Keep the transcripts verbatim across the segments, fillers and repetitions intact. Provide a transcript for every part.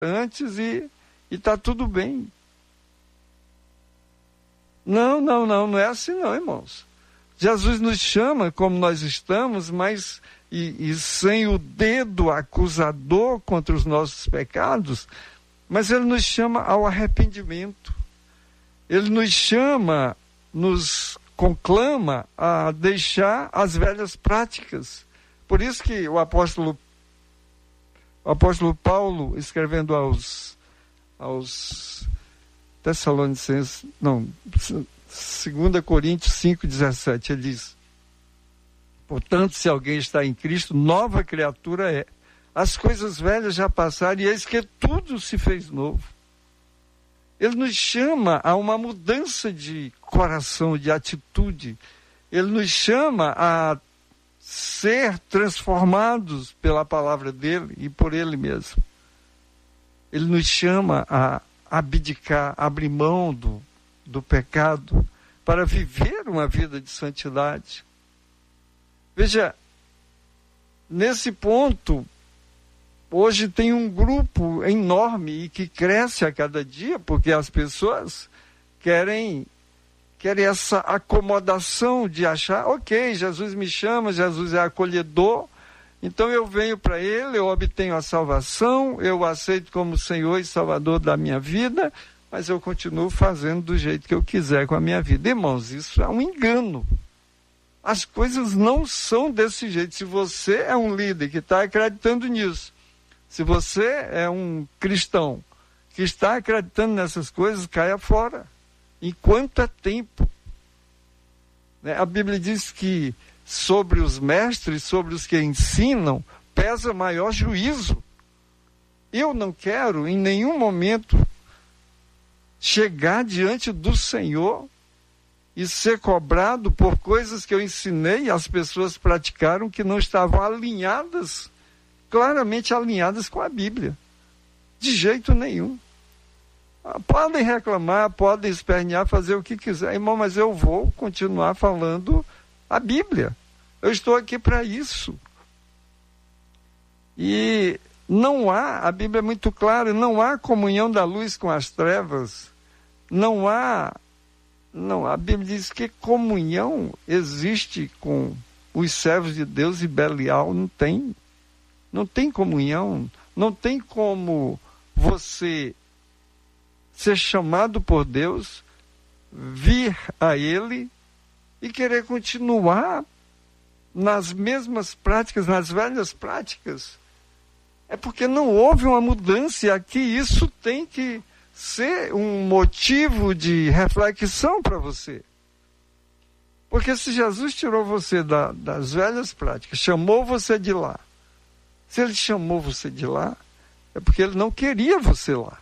antes e está tudo bem. Não, não, não, não é assim não, irmãos. Jesus nos chama como nós estamos, mas e, e sem o dedo acusador contra os nossos pecados, mas Ele nos chama ao arrependimento. Ele nos chama, nos conclama a deixar as velhas práticas. Por isso que o apóstolo, o apóstolo Paulo, escrevendo aos, aos Tessalonicenses, não, dois Coríntios cinco, dezessete, ele diz: portanto, se alguém está em Cristo, nova criatura é. As coisas velhas já passaram e eis que tudo se fez novo. Ele nos chama a uma mudança de coração, de atitude. Ele nos chama a ser transformados pela palavra dele e por ele mesmo. Ele nos chama a abdicar, abrir mão do, do pecado para viver uma vida de santidade. Veja, nesse ponto, hoje tem um grupo enorme e que cresce a cada dia, porque as pessoas querem, querem essa acomodação de achar, ok, Jesus me chama, Jesus é acolhedor, então eu venho para Ele, eu obtenho a salvação, eu o aceito como Senhor e Salvador da minha vida, mas eu continuo fazendo do jeito que eu quiser com a minha vida. Irmãos, isso é um engano. As coisas não são desse jeito. Se você é um líder que está acreditando nisso, se você é um cristão que está acreditando nessas coisas, caia fora. Enquanto é tempo. Né? A Bíblia diz que sobre os mestres, sobre os que ensinam, pesa maior juízo. Eu não quero em nenhum momento chegar diante do Senhor e ser cobrado por coisas que eu ensinei e as pessoas praticaram que não estavam alinhadas, claramente alinhadas com a Bíblia. De jeito nenhum. Podem reclamar, podem espernear, fazer o que quiser, irmão, mas eu vou continuar falando a Bíblia. Eu estou aqui para isso. E não há, a Bíblia é muito clara, não há comunhão da luz com as trevas. Não há, não, a Bíblia diz que comunhão existe com os servos de Deus e Belial. Não tem. Não tem comunhão. Não tem como você ser chamado por Deus, vir a Ele e querer continuar nas mesmas práticas, nas velhas práticas. É porque não houve uma mudança, e aqui isso tem que ser um motivo de reflexão para você. Porque se Jesus tirou você da, das velhas práticas, chamou você de lá, se Ele chamou você de lá, é porque Ele não queria você lá.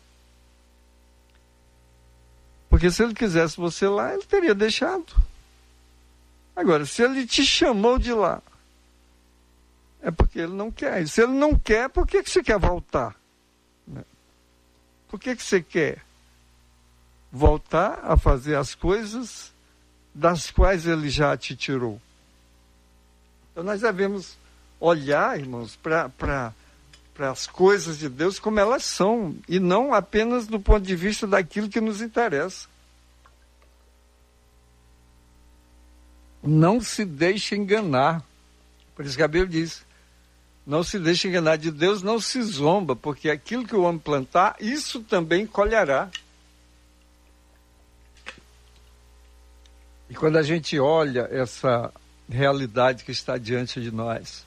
Porque se Ele quisesse você lá, Ele teria deixado. Agora, se Ele te chamou de lá, é porque Ele não quer. E se Ele não quer, por que, que você quer voltar? Por que, que você quer voltar a fazer as coisas das quais Ele já te tirou? Então nós devemos olhar, irmãos, para as coisas de Deus como elas são, e não apenas do ponto de vista daquilo que nos interessa. Não se deixe enganar. Por isso que a Bíblia diz: não se deixe enganar, de Deus não se zomba, porque aquilo que o homem plantar, isso também colherá. E quando a gente olha essa realidade que está diante de nós,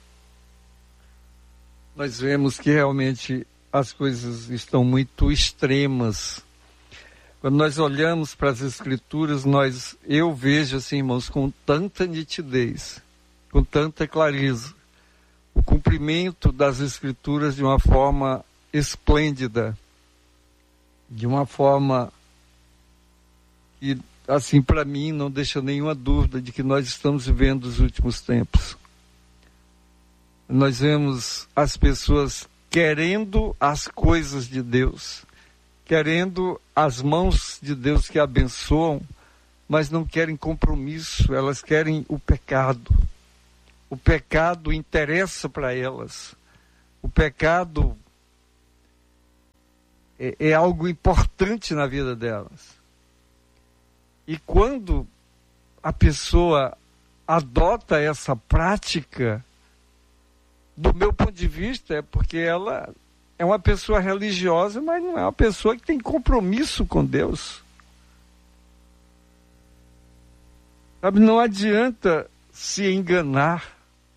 nós vemos que realmente as coisas estão muito extremas. Quando nós olhamos para as Escrituras, nós, eu vejo assim, irmãos, com tanta nitidez, com tanta clareza, o cumprimento das Escrituras de uma forma esplêndida, de uma forma que, assim, para mim, não deixa nenhuma dúvida de que nós estamos vivendo os últimos tempos. Nós vemos as pessoas querendo as coisas de Deus, querendo as mãos de Deus que abençoam, mas não querem compromisso, elas querem o pecado. O pecado interessa para elas. O pecado é, é algo importante na vida delas. E quando a pessoa adota essa prática, do meu ponto de vista, é porque ela é uma pessoa religiosa, mas não é uma pessoa que tem compromisso com Deus. Sabe, não adianta se enganar.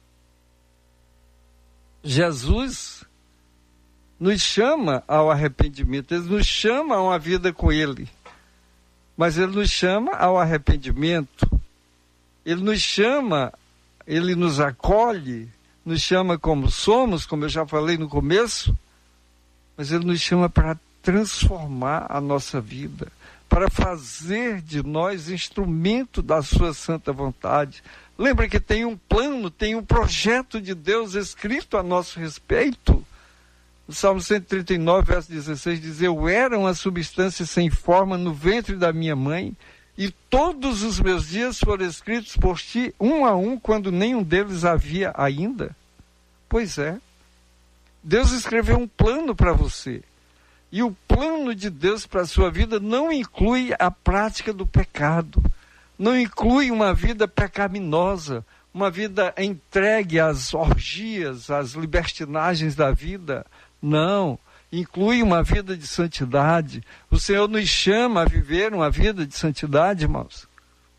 Jesus nos chama ao arrependimento, Ele nos chama a uma vida com Ele. Mas Ele nos chama ao arrependimento. Ele nos chama, Ele nos acolhe, nos chama como somos, como eu já falei no começo, mas Ele nos chama para transformar a nossa vida, para fazer de nós instrumento da sua santa vontade. Lembra que tem um plano, tem um projeto de Deus escrito a nosso respeito. O Salmo cento e trinta e nove, verso dezesseis, diz: eu era uma substância sem forma no ventre da minha mãe, e todos os meus dias foram escritos por ti, um a um, quando nenhum deles havia ainda. Pois é. Deus escreveu um plano para você. E o plano de Deus para a sua vida não inclui a prática do pecado. Não inclui uma vida pecaminosa, uma vida entregue às orgias, às libertinagens da vida. Não, inclui uma vida de santidade. O Senhor nos chama a viver uma vida de santidade, irmãos.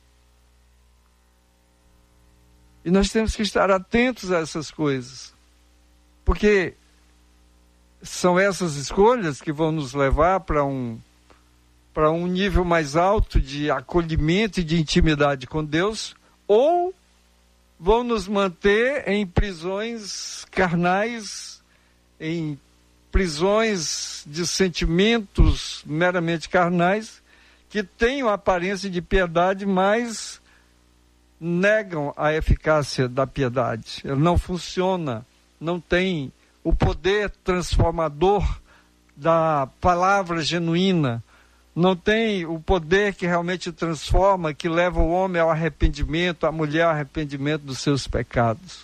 E nós temos que estar atentos a essas coisas, porque são essas escolhas que vão nos levar para um, para um nível mais alto de acolhimento e de intimidade com Deus, ou vão nos manter em prisões carnais, em prisões de sentimentos meramente carnais, que têm a aparência de piedade, mas negam a eficácia da piedade. Ela não funciona, não tem o poder transformador da palavra genuína, não tem o poder que realmente transforma, que leva o homem ao arrependimento, a mulher ao arrependimento dos seus pecados.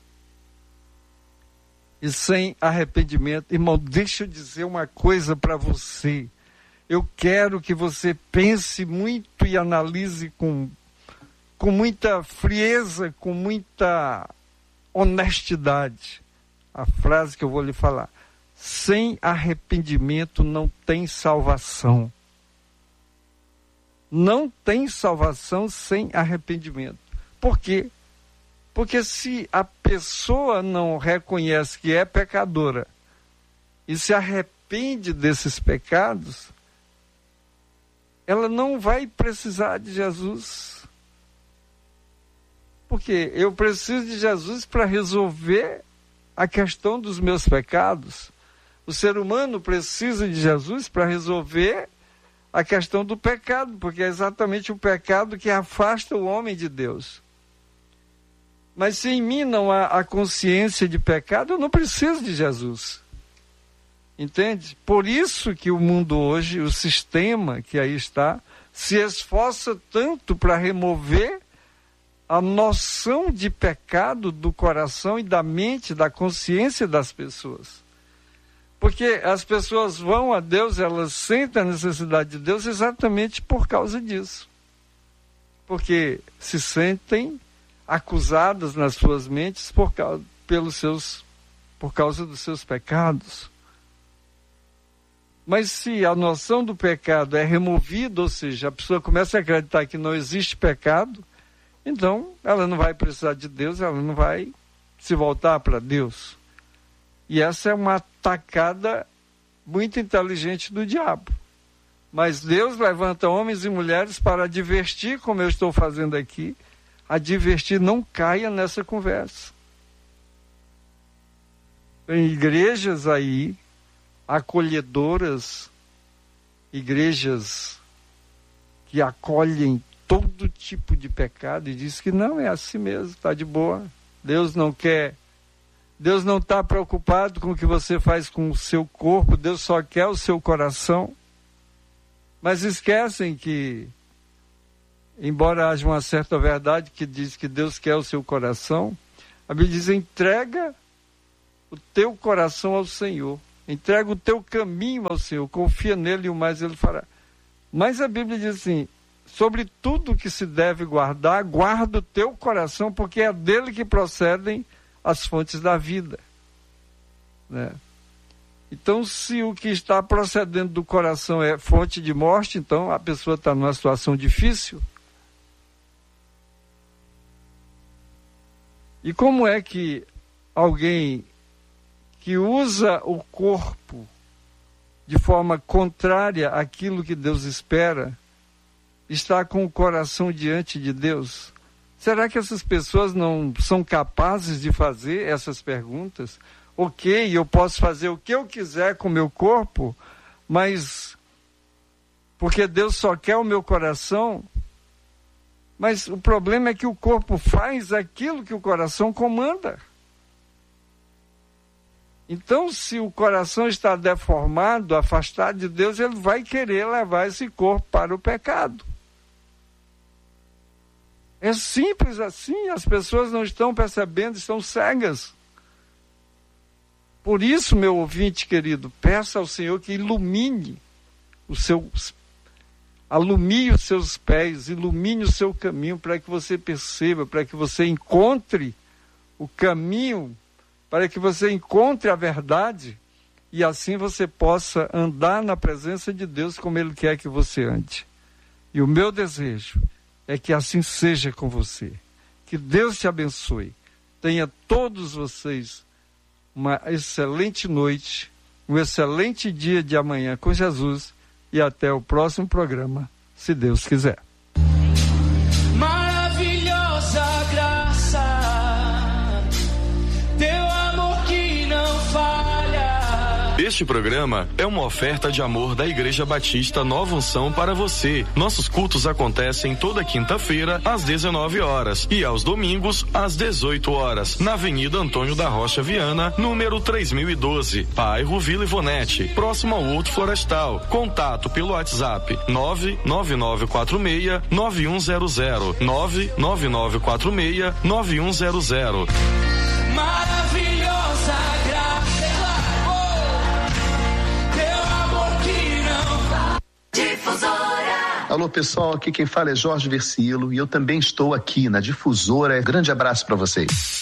E sem arrependimento, irmão, deixa eu dizer uma coisa para você. Eu quero que você pense muito e analise com, com muita frieza, com muita honestidade a frase que eu vou lhe falar. Sem arrependimento não tem salvação. Não tem salvação sem arrependimento. Por quê? Porque se a pessoa não reconhece que é pecadora e se arrepende desses pecados, ela não vai precisar de Jesus. Porque eu preciso de Jesus para resolver a questão dos meus pecados. O ser humano precisa de Jesus para resolver a questão do pecado, porque é exatamente o pecado que afasta o homem de Deus. Mas se em mim não há a consciência de pecado, eu não preciso de Jesus. Entende? Por isso que o mundo hoje, o sistema que aí está, se esforça tanto para remover a noção de pecado do coração e da mente, da consciência das pessoas. Porque as pessoas vão a Deus, elas sentem a necessidade de Deus exatamente por causa disso. Porque se sentem acusadas nas suas mentes por causa, pelos seus, por causa dos seus pecados. Mas se a noção do pecado é removida, ou seja, a pessoa começa a acreditar que não existe pecado, então ela não vai precisar de Deus, ela não vai se voltar para Deus. E essa é uma atacada muito inteligente do diabo. Mas Deus levanta homens e mulheres para advertir, como eu estou fazendo aqui, advertir, não caia nessa conversa. Tem igrejas aí, acolhedoras, igrejas que acolhem todo tipo de pecado e diz que não, é assim mesmo, está de boa. Deus não quer, Deus não está preocupado com o que você faz com o seu corpo, Deus só quer o seu coração. Mas esquecem que, embora haja uma certa verdade que diz que Deus quer o seu coração, a Bíblia diz: entrega o teu coração ao Senhor. Entrega o teu caminho ao Senhor, confia nele e o mais ele fará. Mas a Bíblia diz assim, sobre tudo que se deve guardar, guarda o teu coração, porque é dele que procedem as fontes da vida. Né? Então, se o que está procedendo do coração é fonte de morte, então a pessoa está numa situação difícil. E como é que alguém que usa o corpo de forma contrária àquilo que Deus espera, está com o coração diante de Deus? Será que essas pessoas não são capazes de fazer essas perguntas? Ok, eu posso fazer o que eu quiser com o meu corpo, mas porque Deus só quer o meu coração. Mas o problema é que o corpo faz aquilo que o coração comanda. Então, se o coração está deformado, afastado de Deus, ele vai querer levar esse corpo para o pecado. É simples assim, as pessoas não estão percebendo, estão cegas. Por isso, meu ouvinte querido, peça ao Senhor que ilumine o seu, alumie os seus pés, ilumine o seu caminho, para que você perceba, para que você encontre o caminho, para que você encontre a verdade, e assim você possa andar na presença de Deus como Ele quer que você ande. E o meu desejo é que assim seja com você. Que Deus te abençoe. Tenha todos vocês uma excelente noite, um excelente dia de amanhã com Jesus, e até o próximo programa, se Deus quiser. Maravilhosa graça, teu amor que não falha. Este programa é uma oferta de amor da Igreja Batista Nova Unção para você. Nossos cultos acontecem toda quinta-feira às dezenove horas e aos domingos às dezoito horas, na Avenida Antônio da Rocha Viana, número três mil e doze, bairro Vila Ivonete, próximo ao Horto Florestal. Contato pelo WhatsApp nove nove nove quatro seis nove um zero zero, nove nove nove quatro seis nove um zero zero. Maravilhosa graça, teu amor que não falha. Difusora. Alô pessoal, aqui quem fala é Jorge Versilo e eu também estou aqui na Difusora. Grande abraço para vocês.